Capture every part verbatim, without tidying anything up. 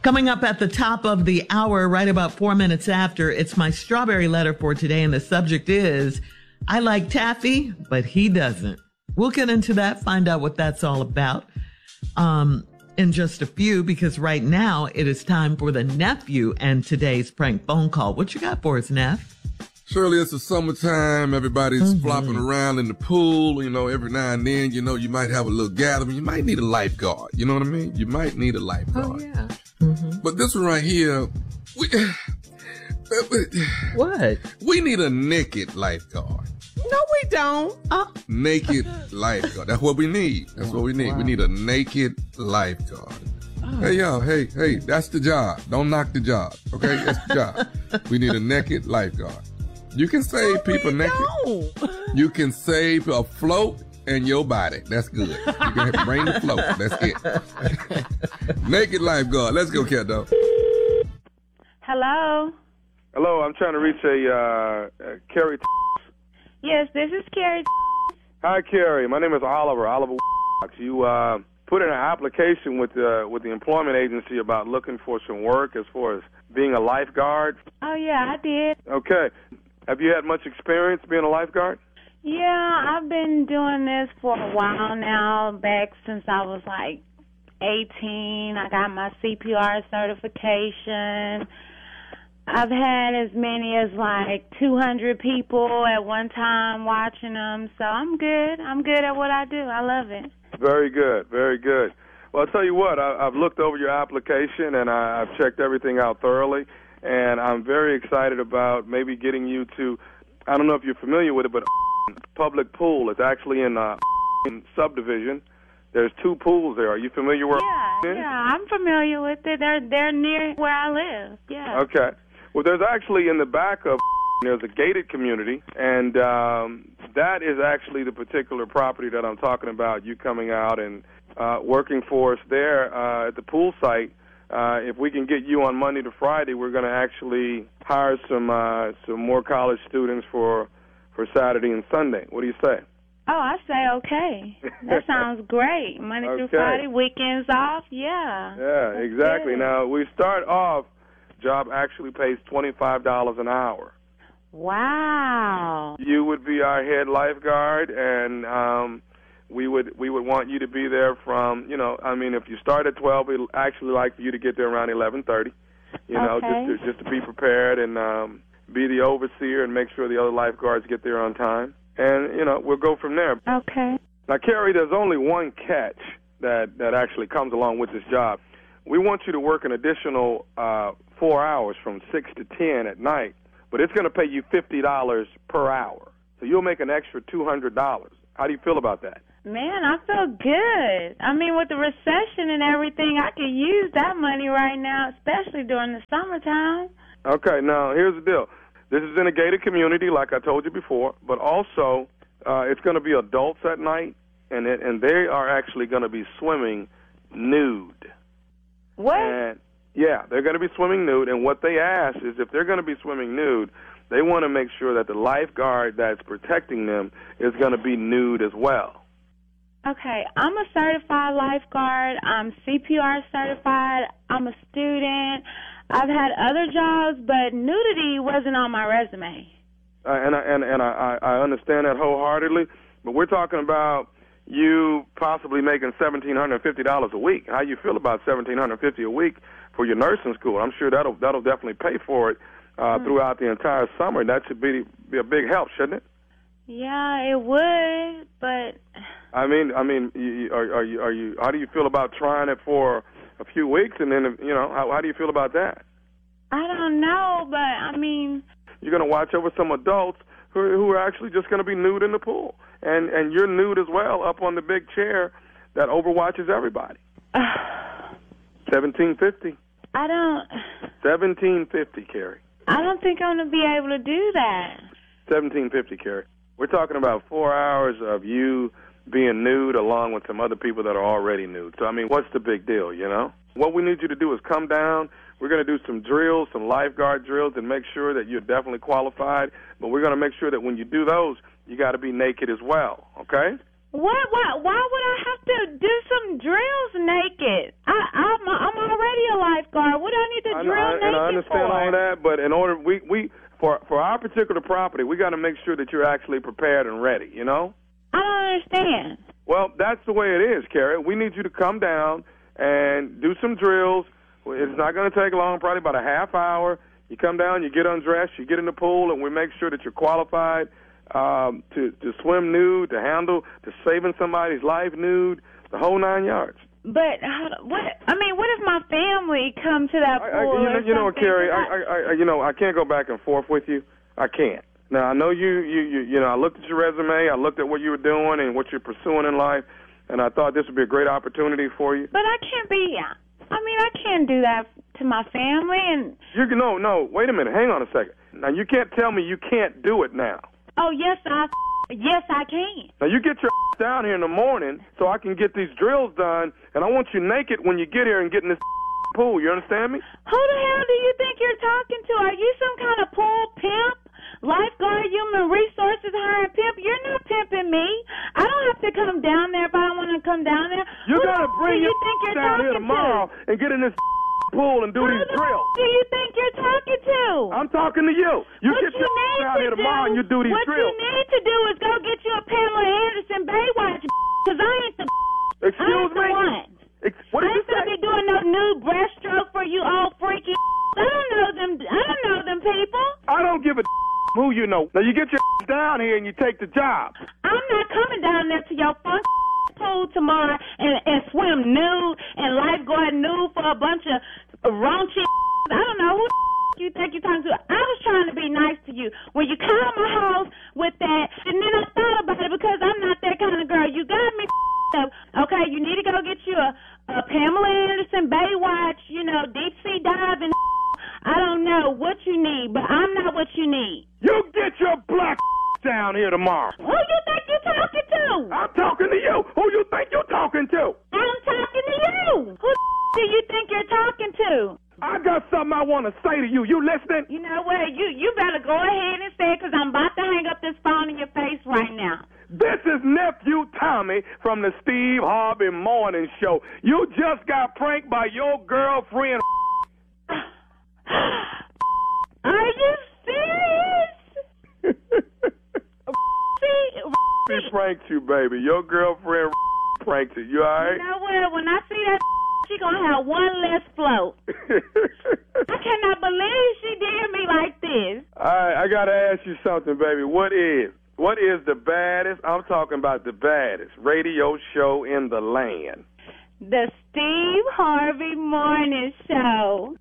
Coming up at the top of the hour, right about four minutes after, it's my strawberry letter for today, and the subject is, I like taffy, but he doesn't. We'll get into that, find out what that's all about um, in just a few, because right now it is time for the nephew and today's prank phone call. What you got for us, Neff? Shirley, it's the summertime. Everybody's mm-hmm. flopping around in the pool. You know, every now and then, you know, you might have a little gathering. You might need a lifeguard. You know what I mean? You might need a lifeguard. Oh, yeah. Mm-hmm. But this one right here, we, what? We need a naked lifeguard. No, we don't. Uh, naked lifeguard. That's what we need. That's what we need. Wow. We need a naked lifeguard. Oh. Hey, y'all. Hey, hey, that's the job. Don't knock the job. Okay? That's the job. We need a naked lifeguard. You can save no, people naked. Don't. You can save a float and your body. That's good. You can bring the float. That's it. Naked lifeguard. Let's go, cat dog. Hello. Hello. I'm trying to reach a uh, uh, Carrie. Yes, this is Carrie. Hi, Carrie. My name is Oliver. Oliver. You uh, put in an application with the with the employment agency about looking for some work as far as being a lifeguard. Oh yeah, I did. Okay. Have you had much experience being a lifeguard? Yeah, I've been doing this for a while now, back since I was like eighteen. I got my C P R certification. I've had as many as like two hundred people at one time watching them, so I'm good. I'm good at what I do. I love it. Very good, very good. Well, I'll tell you what, I, I've looked over your application and I, I've checked everything out thoroughly. And I'm very excited about maybe getting you to, I don't know if you're familiar with it, but public pool. It's actually in uh subdivision. There's two pools there. Are you familiar with Yeah, it? yeah, I'm familiar with it. They're, they're near where I live, yeah. Okay. Well, there's actually in the back of there's a gated community, and um, that is actually the particular property that I'm talking about, you coming out and uh, working for us there uh, at the pool site. Uh, if we can get you on Monday to Friday, we're going to actually hire some uh, some more college students for for Saturday and Sunday. What do you say? Oh, I say okay. That sounds great. Monday okay. through Friday, weekends off, yeah. Yeah, That's exactly. good. Now, we start off, job actually pays twenty-five dollars an hour. Wow. You would be our head lifeguard, and um, we would we would want you to be there from, you know, I mean, if you start at twelve, we'd actually like for you to get there around eleven thirty, you know, okay. just to, just to be prepared and um, be the overseer and make sure the other lifeguards get there on time. And, you know, we'll go from there. Okay. Now, Carrie, there's only one catch that, that actually comes along with this job. We want you to work an additional uh, four hours from six to ten at night, but it's going to pay you fifty dollars per hour. So you'll make an extra two hundred dollars. How do you feel about that? Man, I feel good. I mean, with the recession and everything, I could use that money right now, especially during the summertime. Okay, now, here's the deal. This is in a gated community, like I told you before, but also uh, it's going to be adults at night, and it, and they are actually going to be swimming nude. What? And, yeah, they're going to be swimming nude, and what they ask is if they're going to be swimming nude, they want to make sure that the lifeguard that's protecting them is going to be nude as well. Okay, I'm a certified lifeguard. I'm C P R certified. I'm a student. I've had other jobs, but nudity wasn't on my resume. Uh, and I, and, and I, I understand that wholeheartedly, but we're talking about you possibly making one thousand seven hundred fifty dollars a week. How you feel about one thousand seven hundred fifty dollars a week for your nursing school? I'm sure that'll that'll definitely pay for it uh, hmm. throughout the entire summer. That should be be a big help, shouldn't it? Yeah, it would, but I mean, I mean, you, are, are you are you? How do you feel about trying it for a few weeks, and then you know, how, how do you feel about that? I don't know, but I mean, you're going to watch over some adults who who are actually just going to be nude in the pool, and and you're nude as well up on the big chair that overwatches everybody. Seventeen fifty. I don't. Seventeen fifty, Carrie. I don't think I'm going to be able to do that. Seventeen fifty, Carrie. We're talking about four hours of you being nude along with some other people that are already nude. So, I mean, what's the big deal, you know? What we need you to do is come down. We're going to do some drills, some lifeguard drills, and make sure that you're definitely qualified. But we're going to make sure that when you do those, you got to be naked as well, okay? What? Why, why would I have to do some drills naked? I, I'm, I'm already a lifeguard. understand for? all of that, but in order we we for for our particular property, we got to make sure that you're actually prepared and ready. You know. I don't understand. Well, that's the way it is, Carrie. We need you to come down and do some drills. It's not going to take long, probably about a half hour. You come down, you get undressed, you get in the pool, and we make sure that you're qualified um, to, to swim nude, to handle, to saving somebody's life nude, the whole nine yards. But what? I mean, what if my family come to that I, pool? I, you know, or you know something? Carrie, I, I, I, you know, I can't go back and forth with you. I can't. Now, I know you, you, you, you know, I looked at your resume, I looked at what you were doing and what you're pursuing in life, and I thought this would be a great opportunity for you. But I can't be. I mean, I can't do that to my family. And you can no, no. Wait a minute. Hang on a second. Now, you can't tell me you can't do it now. Oh yes, I. Yes, I can. Now, you get your down here in the morning so I can get these drills done, and I want you naked when you get here and get in this pool. You understand me? Who the hell do you think you're talking to? Are you some kind of pool pimp? Lifeguard, human resources, hiring pimp? You're not pimping me. I don't have to come down there if I don't want to come down there. You Who gotta the bring do your you think you're down here talking tomorrow to? and get in this pool and do Who these the drills. do you think you're talking to? I'm talking to you. You what get you your need down to here tomorrow do, and you do these what drills. you need to do is go get you a Pamela Anderson Baywatch, because I ain't the I Excuse ain't the me? one. Ex- what I did you ain't gonna say? be doing no nude breaststroke for you old freaky. I don't know them. I don't know them people. I don't give a who you know. Now, you get your down here and you take the job. I'm not coming down there to your fun pool tomorrow and, and swim nude and lifeguard nude for a bunch of raunchy. I don't know who you think you're talking to. I was trying to be nice to you. When you come to my house with that, and then I thought about it because I'm not that kind of girl. You got me up. Okay, you need to go get you a, a Pamela Anderson Baywatch, you know, deep sea diving. I don't know what you need, but I'm not what you need. You get your black down here tomorrow. Who you think you're talking to? I'm talking to you. Who you think you're talking to? I'm talking to you. Who do you think you're talking to? I got something I want to say to you. You listening? You know what? You you better go ahead and say it, because I'm about to hang up this phone in your face right now. This is Nephew Tommy from the Steve Harvey Morning Show. You just got pranked by your girlfriend. Are you serious? See, She pranked you, baby. Your girlfriend pranked you. You all right? you know what? When I see that, she gonna have one less float. I cannot believe she did me like this. All right, I got to ask you something, baby. What is, what is the baddest, I'm talking about the baddest, radio show in the land? The Steve Harvey Morning Show.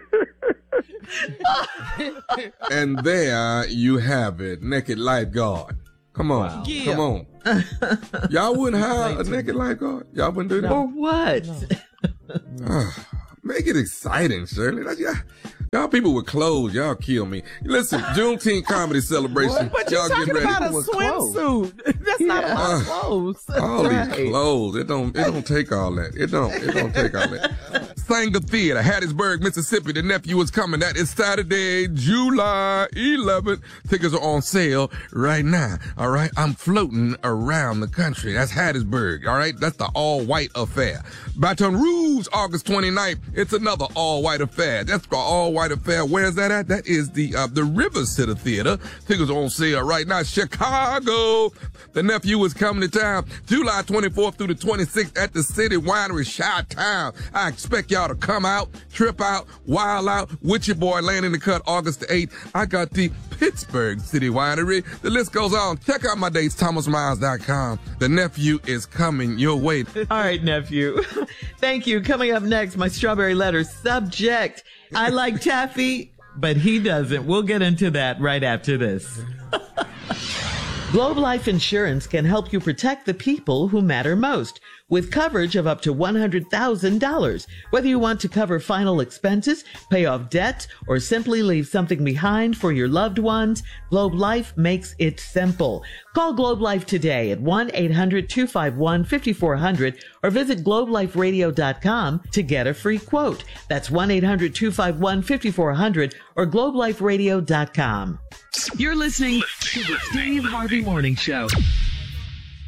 And there you have it, naked lifeguard. Come on, Wow. yeah. come on. Y'all wouldn't hire a naked lifeguard? Y'all wouldn't do that? For what? Ah, make it exciting, Shirley. Like, yeah. Y'all people with clothes, y'all kill me. Listen, Juneteenth comedy celebration. But y'all you're talking get ready. about a With clothes. swimsuit. That's not a lot of Uh, clothes. All Right. these clothes, it don't, it don't take all that. It don't, it don't take all that. Sanger Theater, Hattiesburg, Mississippi. The nephew is coming. That is Saturday, July eleventh. Tickets are on sale right now. All right, I'm floating around the country. That's Hattiesburg. All right, that's the all-white affair. Baton Rouge, August twenty-ninth. It's another all-white affair. That's the all-white affair. Where's that at? That is the uh, the River City Theater. Tickets are on sale right now. Chicago, the nephew is coming to town July twenty-fourth through the twenty-sixth at the City Winery, Chi-Town. I expect y'all to come out, trip out, wild out with your boy Landon the Cut August the eighth. I got the Pittsburgh City Winery. The list goes on. Check out my dates, thomas miles dot com. The nephew is coming your way. All right, nephew. Thank you. Coming up next, my strawberry letter subject. I like taffy, but he doesn't. We'll get into that right after this. Globe Life Insurance can help you protect the people who matter most with coverage of up to one hundred thousand dollars. Whether you want to cover final expenses, pay off debt, or simply leave something behind for your loved ones, Globe Life makes it simple. Call Globe Life today at one eight hundred two five one five four zero zero or visit globe life radio dot com to get a free quote. That's one eight hundred two five one five four zero zero or globe life radio dot com. You're listening to the Steve Harvey Morning Show.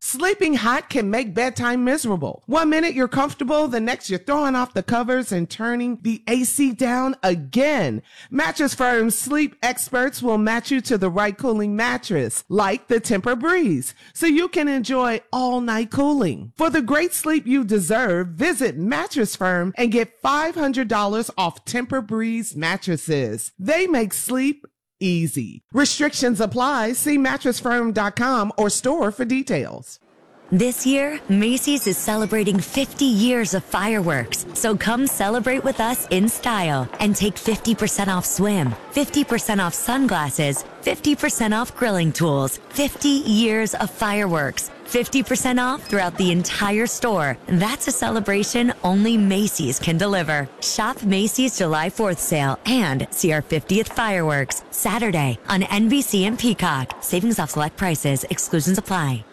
Sleeping hot can make bedtime miserable. One minute you're comfortable, the next you're throwing off the covers and turning the A C down again. Mattress Firm's sleep experts will match you to the right cooling mattress, like the Tempur-Breeze, so you can enjoy all-night cooling. For the great sleep you deserve, visit Mattress Firm and get five hundred dollars off Tempur-Breeze mattresses. They make sleep easy. Restrictions apply. See mattress firm dot com or store for details. This year, Macy's is celebrating fifty years of fireworks. So come celebrate with us in style and take fifty percent off swim, fifty percent off sunglasses, fifty percent off grilling tools, fifty years of fireworks, fifty percent off throughout the entire store. That's a celebration only Macy's can deliver. Shop Macy's July fourth sale and see our fiftieth fireworks Saturday on N B C and Peacock. Savings off select prices. Exclusions apply.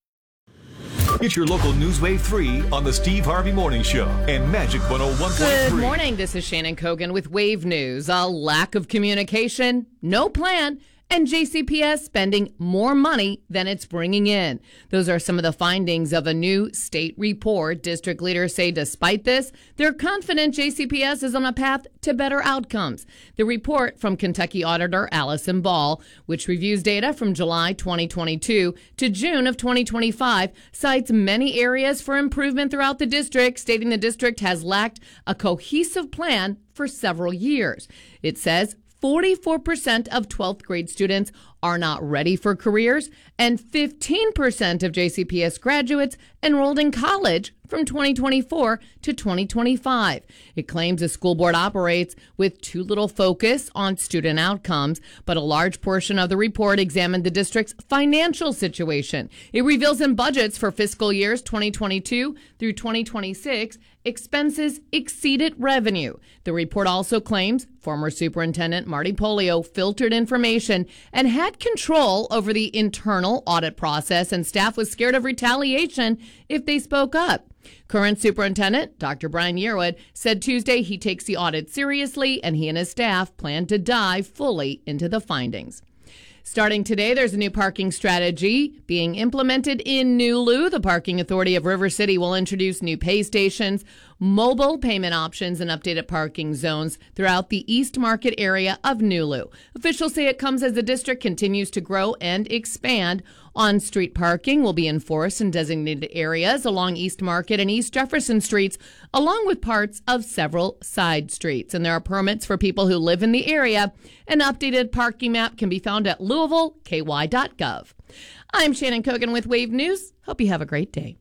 Get your local Newswave three on the Steve Harvey Morning Show and Magic one oh one point three. Good morning. This is Shannon Kogan with Wave News. A lack of communication, no plan, and J C P S spending more money than it's bringing in. Those are some of the findings of a new state report. District leaders say despite this, they're confident J C P S is on a path to better outcomes. The report from Kentucky Auditor Allison Ball, which reviews data from July twenty twenty-two to June of twenty twenty-five, cites many areas for improvement throughout the district, stating the district has lacked a cohesive plan for several years. It says forty-four percent of twelfth grade students are not ready for careers, and fifteen percent of J C P S graduates enrolled in college from twenty twenty-four to twenty twenty-five. It claims the school board operates with too little focus on student outcomes, but a large portion of the report examined the district's financial situation. It reveals in budgets for fiscal years twenty twenty-two through twenty twenty-six, expenses exceeded revenue. The report also claims former Superintendent Marty Polio filtered information and had control over the internal audit process, and staff was scared of retaliation if they spoke up. Current Superintendent Doctor Brian Yearwood said Tuesday he takes the audit seriously, and he and his staff plan to dive fully into the findings. Starting today, there's a new parking strategy being implemented in Nulu. The Parking Authority of River City will introduce new pay stations, mobile payment options, and updated parking zones throughout the East Market area of Nulu. Officials say it comes as the district continues to grow and expand. On-street parking will be enforced in designated areas along East Market and East Jefferson Streets, along with parts of several side streets. And there are permits for people who live in the area. An updated parking map can be found at louisville k y dot gov. I'm Shannon Kogan with Wave News. Hope you have a great day.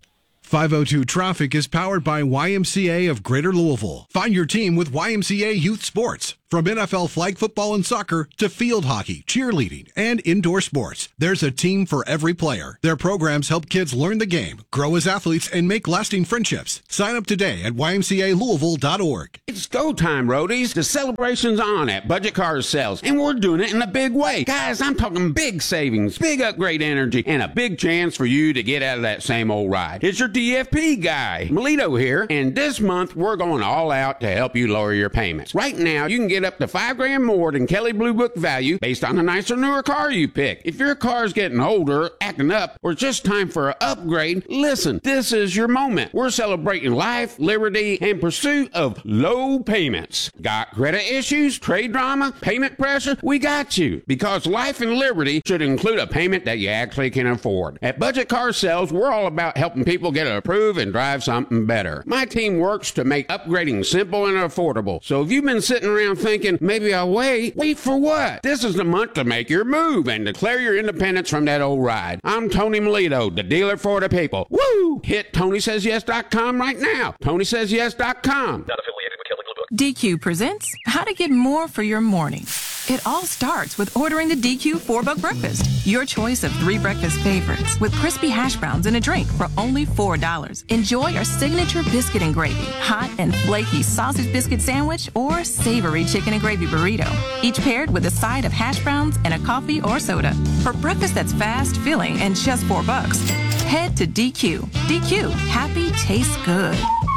five oh two Traffic is powered by Y M C A of Greater Louisville. Find your team with Y M C A Youth Sports. From N F L flag football and soccer to field hockey, cheerleading, and indoor sports, there's a team for every player. Their programs help kids learn the game, grow as athletes, and make lasting friendships. Sign up today at y m c a louisville dot org. It's go time, roadies. The celebration's on at Budget Car Sales, and we're doing it in a big way. Guys, I'm talking big savings, big upgrade energy, and a big chance for you to get out of that same old ride. It's your D F P guy, Melito here, and this month we're going all out to help you lower your payments. Right now, you can get up to five grand more than Kelley Blue Book value based on the nicer, newer car you pick. If your car's getting older, acting up, or it's just time for an upgrade, listen, this is your moment. We're celebrating life, liberty, and pursuit of low payments. Got credit issues, trade drama, payment pressure? We got you. Because life and liberty should include a payment that you actually can afford. At Budget Car Sales, we're all about helping people get approved and drive something better. My team works to make upgrading simple and affordable. So if you've been sitting around thinking, maybe I'll wait, wait for what? This is the month to make your move and declare your independence from that old ride. I'm Tony Melito, the dealer for the people. Woo! Hit Tony Says Yes dot com right now. Tony Says Yes dot com. Not affiliated with Kelley Blue Book. D Q presents how to get more for your morning. It all starts with ordering the D Q four buck breakfast. Your choice of three breakfast favorites with crispy hash browns and a drink for only four dollars. Enjoy our signature biscuit and gravy, hot and flaky sausage biscuit sandwich, or savory chicken and gravy burrito. Each paired with a side of hash browns and a coffee or soda. For breakfast that's fast, filling, and just four bucks, head to D Q. D Q, happy tastes good.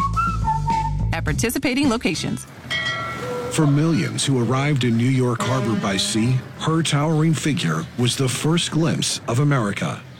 At participating locations. For millions who arrived in New York Harbor by sea, her towering figure was the first glimpse of America.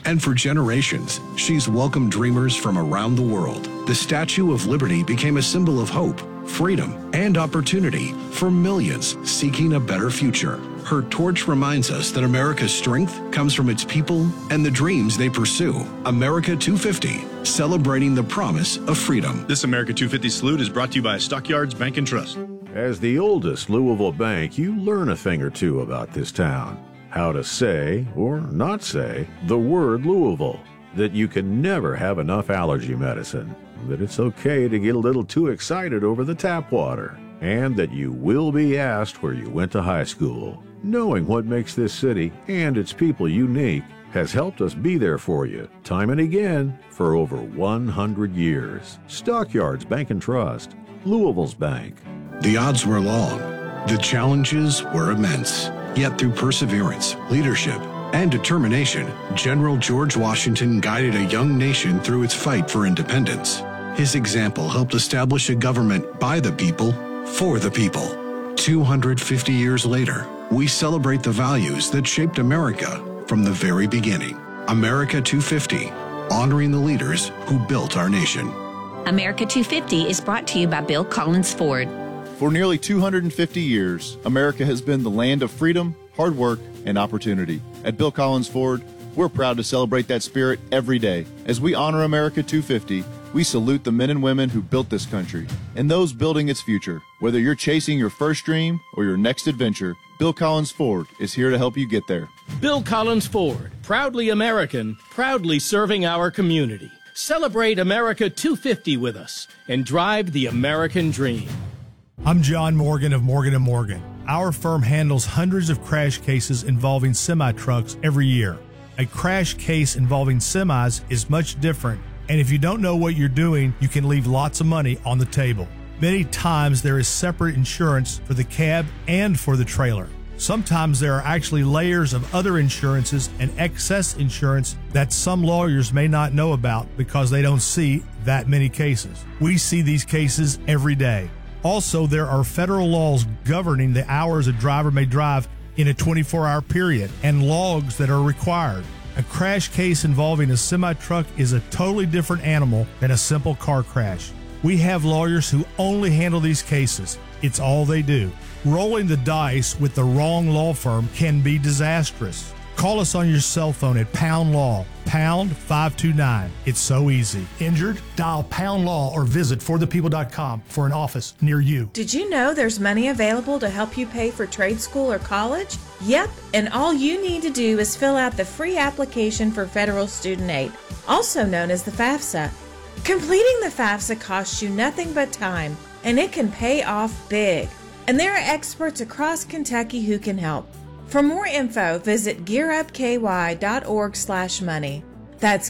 And for generations, she's welcomed dreamers from around the world. The Statue of Liberty became a symbol of hope, freedom, and opportunity for millions seeking a better future. Her torch reminds us that America's strength comes from its people and the dreams they pursue. America two fifty, celebrating the promise of freedom. This America two fifty salute is brought to you by Stockyards Bank and Trust. As the oldest Louisville bank, you learn a thing or two about this town. How to say, or not say, the word Louisville. That you can never have enough allergy medicine. That it's okay to get a little too excited over the tap water. And that you will be asked where you went to high school. Knowing what makes this city and its people unique has helped us be there for you, time and again, for over one hundred years. Stockyards Bank and Trust, Louisville's bank. The odds were long. The challenges were immense. Yet through perseverance, leadership, and determination, General George Washington guided a young nation through its fight for independence. His example helped establish a government by the people, for the people. two hundred fifty years later, we celebrate the values that shaped America from the very beginning. America two fifty, honoring the leaders who built our nation. America two fifty is brought to you by Bill Collins Ford. For nearly two hundred fifty years, America has been the land of freedom, hard work, and opportunity. At Bill Collins Ford, we're proud to celebrate that spirit every day. As we honor America two fifty, we salute the men and women who built this country and those building its future. Whether you're chasing your first dream or your next adventure, Bill Collins Ford is here to help you get there. Bill Collins Ford, proudly American, proudly serving our community. Celebrate America two fifty with us and drive the American dream. I'm John Morgan of Morgan and Morgan. Our firm handles hundreds of crash cases involving semi-trucks every year. A crash case involving semis is much different, and if you don't know what you're doing, you can leave lots of money on the table. Many times there is separate insurance for the cab and for the trailer. Sometimes there are actually layers of other insurances and excess insurance that some lawyers may not know about because they don't see that many cases. We see these cases every day. Also, there are federal laws governing the hours a driver may drive in a twenty-four hour period and logs that are required. A crash case involving a semi-truck is a totally different animal than a simple car crash. We have lawyers who only handle these cases. It's all they do. Rolling the dice with the wrong law firm can be disastrous. Call us on your cell phone at Pound Law, pound five two nine. It's so easy. Injured? Dial Pound Law or visit for the people dot com for an office near you. Did you know there's money available to help you pay for trade school or college? Yep, and all you need to do is fill out the free application for federal student aid, also known as the FAFSA. Completing the FAFSA costs you nothing but time, and it can pay off big. And there are experts across Kentucky who can help. For more info, visit gearupky.org slash money. That's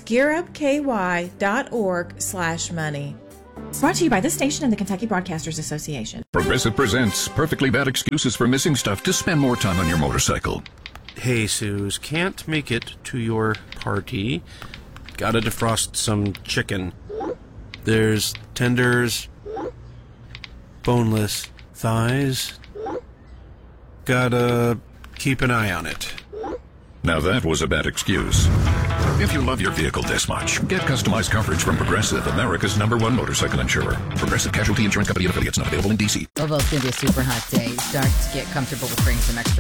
gearupky.org slash money. Brought to you by this station and the Kentucky Broadcasters Association. Progressive presents Perfectly Bad Excuses for Missing Stuff to Spend More Time on Your Motorcycle. Hey, Suze, can't make it to your party. Gotta defrost some chicken. There's tenders, boneless thighs. Gotta keep an eye on it. Now that was a bad excuse. If you love your vehicle this much, get customized coverage from Progressive, America's number one motorcycle insurer. Progressive Casualty Insurance Company and affiliates, not available in D C. Louisville's going to be a super hot day. Start to get comfortable with bringing some extra